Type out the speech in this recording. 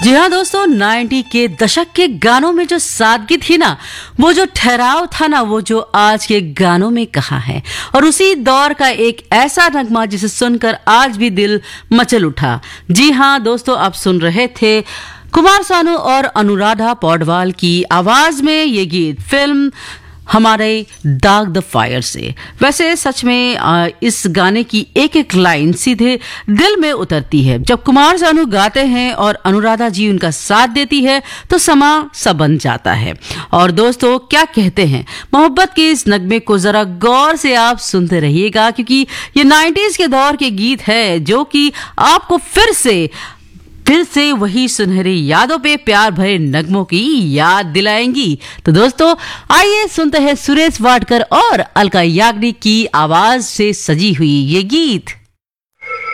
जी हाँ दोस्तों, 90 के दशक के गानों में जो सादगी थी ना, वो जो ठहराव था ना, वो जो आज के गानों में कहाँ है। और उसी दौर का एक ऐसा नगमा जिसे सुनकर आज भी दिल मचल उठा। जी हाँ दोस्तों, आप सुन रहे थे कुमार सानू और अनुराधा पौडवाल की आवाज में ये गीत फिल्म हमारे दाग द फायर से। वैसे सच में इस गाने की एक एक लाइन सीधे दिल में उतरती है। जब कुमार सानू गाते हैं और अनुराधा जी उनका साथ देती है तो समा सा बन जाता है। और दोस्तों क्या कहते हैं, मोहब्बत के इस नगमे को जरा गौर से आप सुनते रहिएगा, क्योंकि ये 90s के दौर के गीत है जो कि आपको फिर से वही सुनहरी यादों पे प्यार भरे नगमों की याद दिलाएंगी। तो दोस्तों आइए सुनते हैं सुरेश वाडकर और अलका याग्निक की आवाज से सजी हुई ये गीत।